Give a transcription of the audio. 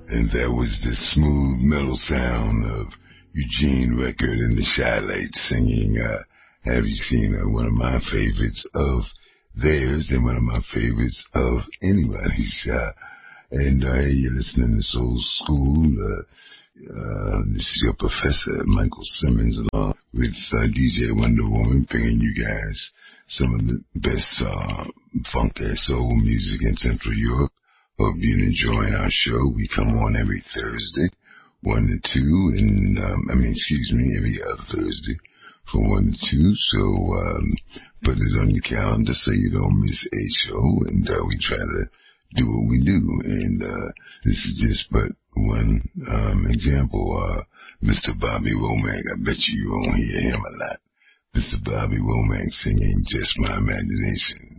And that was the smooth, mellow sound of Eugene Record and the Chi-Lites singing, Have You Seen Her? One of my favorites of theirs and one of my favorites of anybody's. And you're listening to Soul School. This is your professor, Michael Simmons, along with DJ Wonder Woman, bringing you guys some of the best funky soul music in Central Europe. Hope you're enjoying our show. We come on every Thursday, 1 to 2, and every other Thursday from 1 to 2. So put it on your calendar so you don't miss a show, and we try to do what we do. And this is just but one example. Mr. Bobby Womack, I bet you won't hear him a lot. Mr. Bobby Womack singing Just My Imagination.